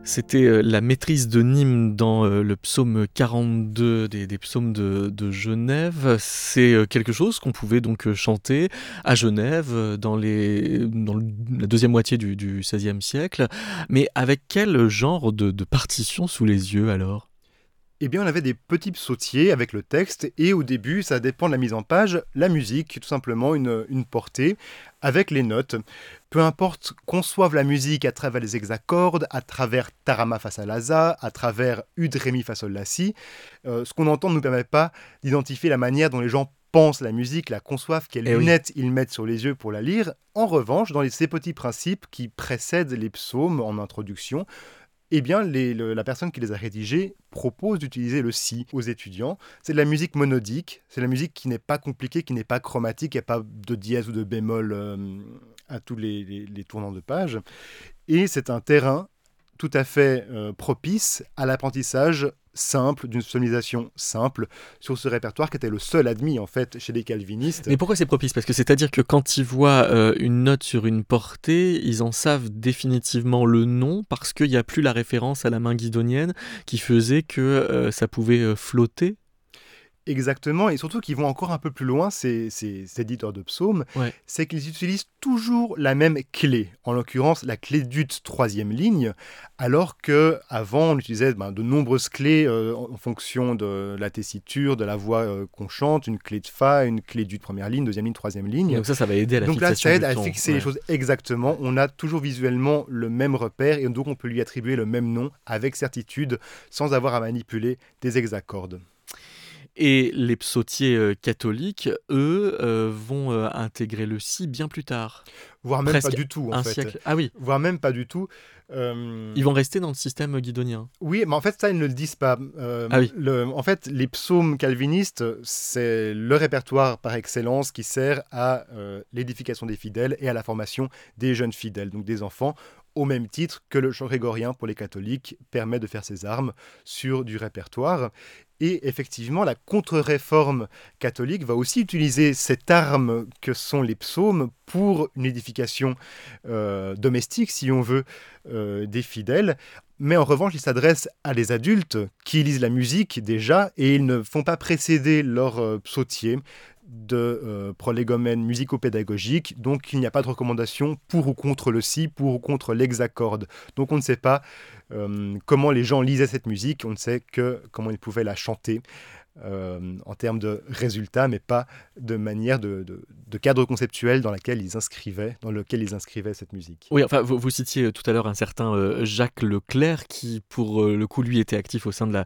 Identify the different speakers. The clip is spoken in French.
Speaker 1: C'était, la maîtrise de Nîmes dans, le psaume 42 des psaumes de Genève. C'est, quelque chose qu'on pouvait donc, chanter à Genève, dans la deuxième moitié du XVIe siècle. Mais avec quel genre de partition sous les yeux alors?
Speaker 2: Eh bien, on avait des petits psautiers avec le texte, et au début, ça dépend de la mise en page, la musique, tout simplement une portée avec les notes. Peu importe qu'on conçoive la musique à travers les hexacordes, à travers Tarama face à Laza, à travers Ud, Ré, Mi, Fa, Sol, La, Si, ce qu'on entend ne nous permet pas d'identifier la manière dont les gens pensent la musique, la conçoivent, quelles
Speaker 1: Eh oui.
Speaker 2: lunettes ils mettent sur les yeux pour la lire. En revanche, ces petits principes qui précèdent les psaumes en introduction, eh bien, la personne qui les a rédigés propose d'utiliser le si aux étudiants. C'est de la musique monodique, c'est de la musique qui n'est pas compliquée, qui n'est pas chromatique, il n'y a pas de dièse ou de bémol à tous les tournants de page. Et c'est un terrain tout à fait propice à l'apprentissage simple, d'une sonorisation simple, sur ce répertoire qui était le seul admis en fait chez les calvinistes.
Speaker 1: Mais pourquoi c'est propice? Parce que c'est-à-dire que quand ils voient, une note sur une portée, ils en savent définitivement le nom parce qu'il y a plus la référence à la main guidonienne qui faisait que, ça pouvait, flotter?
Speaker 2: Exactement, et surtout qu'ils vont encore un peu plus loin, ces éditeurs de psaumes,
Speaker 1: Ouais.
Speaker 2: c'est qu'ils utilisent toujours la même clé, en l'occurrence la clé d'ut troisième ligne, alors qu'avant on utilisait de nombreuses clés en fonction de la tessiture, de la voix qu'on chante, une clé de fa, une clé d'ut première ligne, deuxième ligne, troisième
Speaker 1: Et
Speaker 2: ligne.
Speaker 1: donc ça va aider à la
Speaker 2: Donc là,
Speaker 1: fixation
Speaker 2: ça aide
Speaker 1: du
Speaker 2: à
Speaker 1: ton,
Speaker 2: fixer les
Speaker 1: ouais.
Speaker 2: choses exactement, on a toujours visuellement le même repère, et donc on peut lui attribuer le même nom avec certitude, sans avoir à manipuler des hexacordes.
Speaker 1: Et les psautiers, catholiques, eux, vont, intégrer le si bien plus tard.
Speaker 2: Voire même pas
Speaker 1: Presque
Speaker 2: du tout, en
Speaker 1: un
Speaker 2: fait.
Speaker 1: siècle. Ah oui,
Speaker 2: Voire même pas du tout.
Speaker 1: ils vont rester dans le système guidonien.
Speaker 2: Oui, mais en fait, ça, ils ne le disent pas.
Speaker 1: Ah oui.
Speaker 2: En fait, les psaumes calvinistes, c'est le répertoire par excellence qui sert à l'édification des fidèles et à la formation des jeunes fidèles, donc des enfants, au même titre que le chant grégorien pour les catholiques permet de faire ses armes sur du répertoire. Et effectivement, la contre-réforme catholique va aussi utiliser cette arme que sont les psaumes pour une édification domestique, si on veut, des fidèles. Mais en revanche, ils s'adressent à des adultes qui lisent la musique déjà, et ils ne font pas précéder leur psautier de prolégomènes musico-pédagogiques, donc il n'y a pas de recommandation pour ou contre le si, pour ou contre l'hexacorde. Donc on ne sait pas comment les gens lisaient cette musique, on ne sait que comment ils pouvaient la chanter en termes de résultats, mais pas de manière de cadre conceptuel dans lequel ils inscrivaient cette musique.
Speaker 1: Oui, enfin, vous citiez tout à l'heure un certain Jacques Leclerc qui, pour le coup, lui était actif au sein de